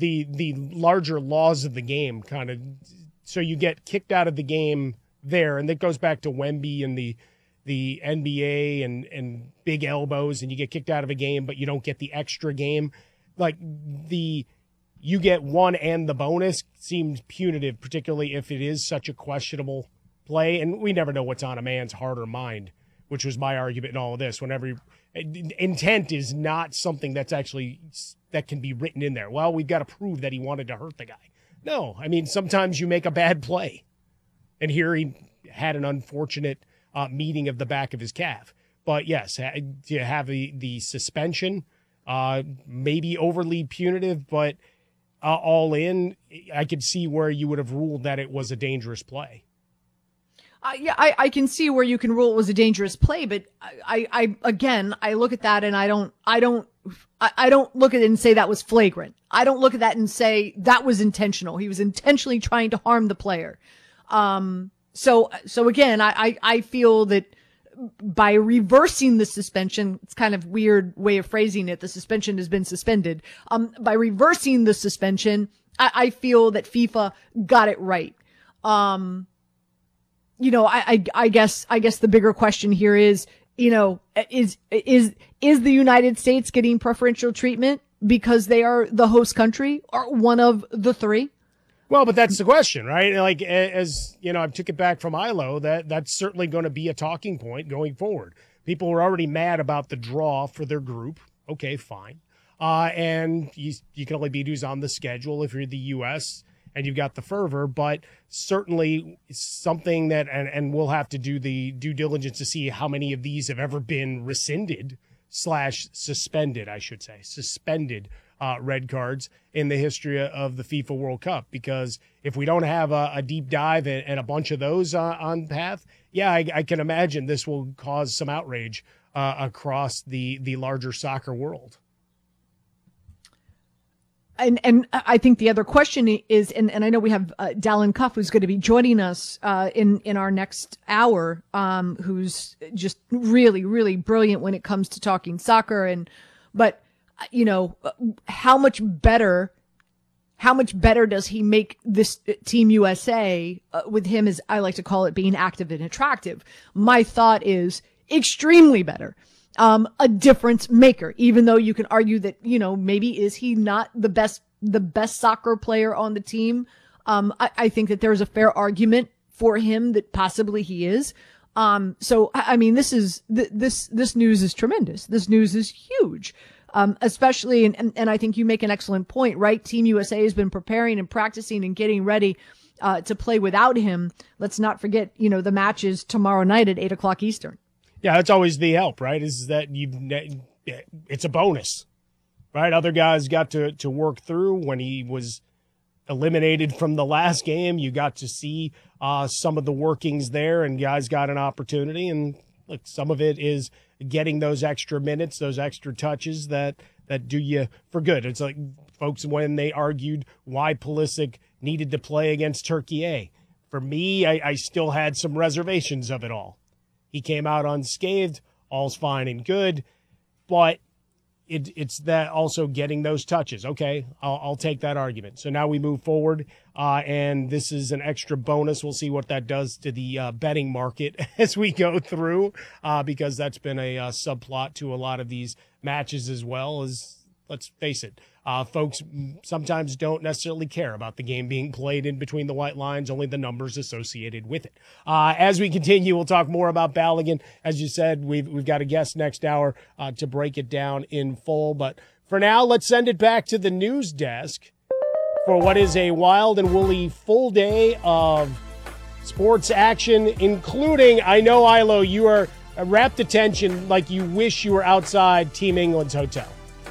the larger laws of the game kind of. So you get kicked out of the game there, and that goes back to Wemby and the NBA and big elbows, and you get kicked out of a game, but you don't get the extra game. Like you get one and the bonus seems punitive, particularly if it is such a questionable play. And we never know what's on a man's heart or mind, which was my argument in all of this. Whenever intent is not something that can be written in there. Well, we've got to prove that he wanted to hurt the guy. No, I mean, sometimes you make a bad play. And here he had an unfortunate meeting of the back of his calf. But yes, to have the suspension, maybe overly punitive, but all in, I could see where you would have ruled that it was a dangerous play. I can see where you can rule it was a dangerous play, but I look at that and I don't look at it and say that was flagrant. I don't look at that and say that was intentional. He was intentionally trying to harm the player. So again, I feel that by reversing the suspension, it's kind of weird way of phrasing it. The suspension has been suspended. By reversing the suspension, I feel that FIFA got it right. I guess the bigger question here is, is the United States getting preferential treatment because they are the host country or one of the three? Well, but that's the question, right? Like, as you know, I took it back from ILO, that's certainly going to be a talking point going forward. People were already mad about the draw for their group. Okay, fine. And you can only beat who's on the schedule if you're the U.S., and you've got the fervor, but certainly something that, and we'll have to do the due diligence to see how many of these have ever been rescinded / suspended, suspended red cards in the history of the FIFA World Cup. Because if we don't have a deep dive and a bunch of those on path, I can imagine this will cause some outrage across the larger soccer world. And I think the other question is, and I know we have Dallin Cuff, who's going to be joining us in our next hour, who's just really, really brilliant when it comes to talking soccer. But how much better does he make this Team USA with him, as I like to call it, being active and attractive? My thought is extremely better. A difference maker, even though you can argue that, maybe is he not the best soccer player on the team? I think that there's a fair argument for him that possibly he is. So, I mean, this news is tremendous. This news is huge. Especially, and I think you make an excellent point, right? Team USA has been preparing and practicing and getting ready, to play without him. Let's not forget, the match is tomorrow night at 8:00 Eastern. Yeah, that's always the help, right? Is that it's a bonus, right? Other guys got to work through. When he was eliminated from the last game, you got to see some of the workings there, and guys got an opportunity. And look, some of it is getting those extra minutes, those extra touches that do you for good. It's like folks when they argued why Pulisic needed to play against Turkey A. For me, I still had some reservations of it all. He came out unscathed, all's fine and good, but it's that also getting those touches. Okay, I'll take that argument. So now we move forward, and this is an extra bonus. We'll see what that does to the betting market as we go through, because that's been a subplot to a lot of these matches as well. As let's face it, folks sometimes don't necessarily care about the game being played in between the white lines, only the numbers associated with it. As we continue, we'll talk more about Balogun. As you said, we've got a guest next hour to break it down in full. But for now, let's send it back to the news desk for what is a wild and woolly full day of sports action, including, I know, Ilo, you are rapt attention like you wish you were outside Team England's hotel.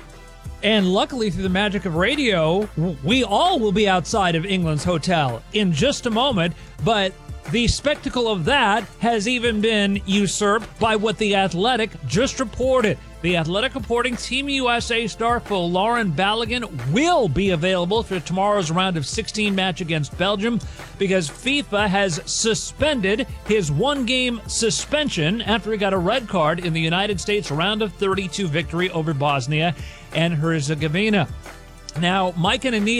And luckily, through the magic of radio, we all will be outside of England's hotel in just a moment. But the spectacle of that has even been usurped by what The Athletic just reported. The Athletic reporting Team USA star Folarin Balogun will be available for tomorrow's round of 16 match against Belgium because FIFA has suspended his one-game suspension after he got a red card in the United States round of 32 victory over Bosnia and Herzegovina. Now, Mike and Anita